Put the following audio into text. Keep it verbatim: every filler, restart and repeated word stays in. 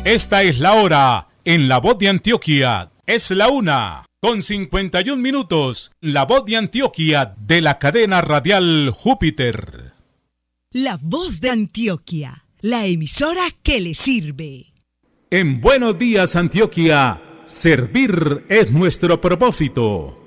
Esta es la hora en La Voz de Antioquia. Es la una con cincuenta y un minutos. La Voz de Antioquia de la cadena radial Júpiter. La Voz de Antioquia, la emisora que le sirve. En Buenos Días Antioquia, servir es nuestro propósito.